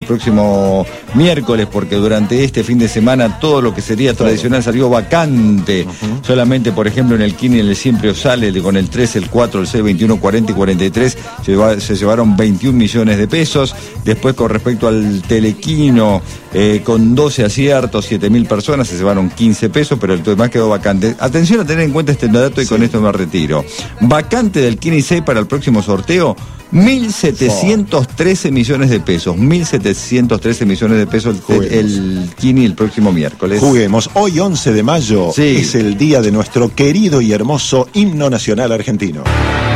próximo miércoles, porque durante este fin de semana todo lo que sería tradicional salió vacante. Solamente, por ejemplo, en el Kini, en el Siempre sale con el 3, el 4, el 6, 21, 40 y 43 se llevaron 21 millones de pesos. Después, con respecto al Telequino, con 12 aciertos, 7.000 personas, se llevaron 15 pesos, pero el demás quedó vacante. Atención a tener en cuenta este dato y con esto me retiro. Vacante del Kini 6 para el próximo sorteo, 1.713 millones de pesos. 1.713 millones de pesos el Kini el próximo miércoles. Juguemos. Hoy, 11 de mayo, es el día de nuestro querido y hermoso himno nacional argentino.